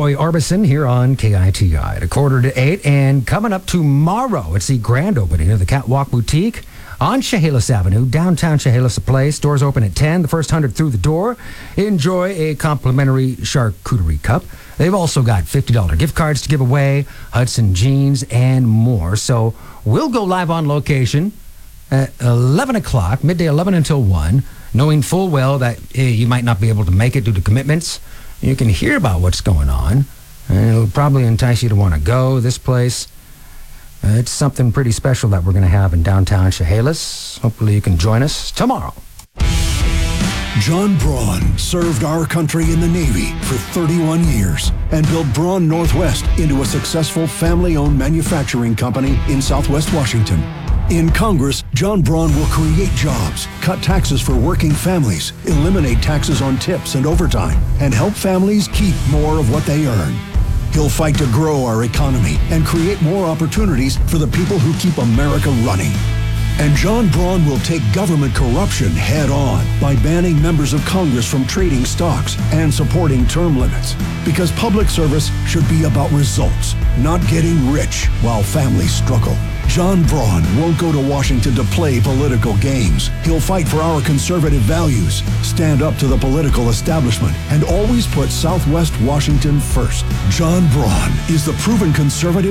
Roy Orbison here on KITI at 7:45. And coming up tomorrow, it's the grand opening of the Catwalk Boutique on Chehalis Avenue, downtown Chehalis Place. Doors open at 10. The first 100 through the door enjoy a complimentary charcuterie cup. They've also got $50 gift cards to give away, Hudson jeans, and more. So we'll go live on location at 11 o'clock, midday 11 until 1, knowing full well that you might not be able to make it due to commitments. You can hear about what's going on, and it'll probably entice you to want to go. This place, it's something pretty special that we're going to have in downtown Chehalis. Hopefully you can join us tomorrow. John Braun served our country in the Navy for 31 years and built Braun Northwest into a successful family-owned manufacturing company in Southwest Washington. In Congress, John Braun will create jobs, cut taxes for working families, eliminate taxes on tips and overtime, and help families keep more of what they earn. He'll fight to grow our economy and create more opportunities for the people who keep America running. And John Braun will take government corruption head on by banning members of Congress from trading stocks and supporting term limits. Because public service should be about results, not getting rich while families struggle. John Braun won't go to Washington to play political games. He'll fight for our conservative values, stand up to the political establishment, and always put Southwest Washington first. John Braun is the proven conservative